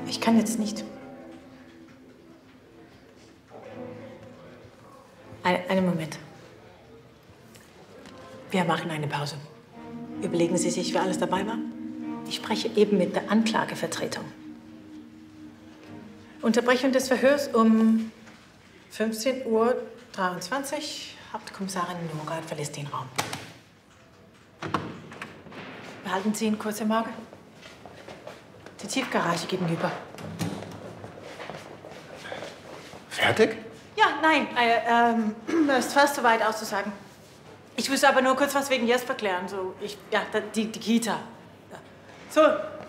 Ich kann jetzt nicht. Einen Moment. Wir machen eine Pause. Überlegen Sie sich, wer alles dabei war? Ich spreche eben mit der Anklagevertretung. Unterbrechung des Verhörs um 15:23 Uhr. Hauptkommissarin Norath verlässt den Raum. Behalten Sie ihn kurz im Auge. Die Tiefgarage gegenüber. Fertig? Ja, nein, das ist fast soweit auszusagen. Ich muss aber nur kurz was wegen Jesper klären. So, die Kita. Ja. So,